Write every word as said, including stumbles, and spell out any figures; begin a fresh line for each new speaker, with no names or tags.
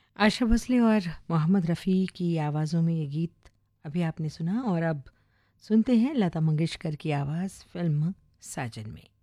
आशा भोसले और मोहम्मद रफ़ी की आवाज़ों में ये गीत अभी आपने सुना और अब सुनते हैं लता मंगेशकर की आवाज़ फ़िल्म साजन में।